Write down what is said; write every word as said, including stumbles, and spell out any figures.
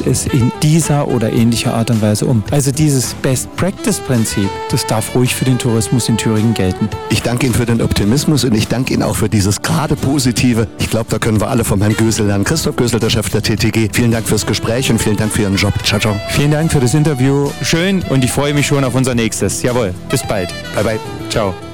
es in dieser oder ähnlicher Art und Weise um. Also dieses Best-Practice-Prinzip, das darf ruhig für den Tourismus in Thüringen gelten. Ich danke Ihnen für den Optimismus und ich danke Ihnen auch für dieses gerade Positive. Ich glaube, da können wir alle vom Herrn Gösel lernen. Christoph Gösel, der Chef der T T G. Vielen Dank fürs Gespräch und vielen Dank für Ihren Job. Ciao, ciao. Vielen Dank für das Interview. Schön und ich freue mich schon auf unser nächstes. Jawohl, bis bald. Bye, bye. Ciao.